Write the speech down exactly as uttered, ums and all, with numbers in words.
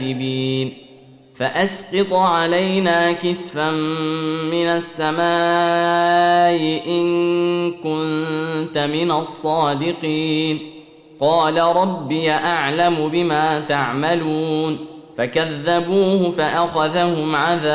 الكاذبين فأسقط علينا كسفا من السماء إن كنت من الصادقين قال ربي أعلم بما تعملون فكذبوه فأخذهم عذاب